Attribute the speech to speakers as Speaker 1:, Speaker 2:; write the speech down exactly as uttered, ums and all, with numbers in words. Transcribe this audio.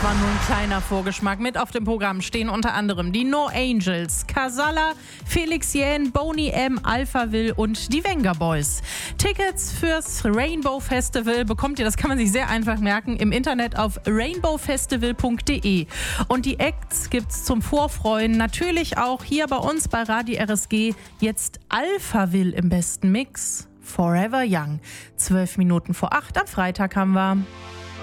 Speaker 1: war nur ein kleiner Vorgeschmack. Mit auf dem Programm stehen unter anderem die No Angels, Casalla, Felix Jähn, Boney M, Alphaville und die Venga Boys. Tickets fürs Rainbow Festival bekommt ihr, das kann man sich sehr einfach merken, im Internet auf rainbow festival punkt de. Und die Acts gibt's zum Vorfreuen natürlich auch hier bei uns bei Radio R S G. Jetzt Alphaville im besten Mix. Forever Young. Zwölf Minuten vor acht am Freitag haben wir.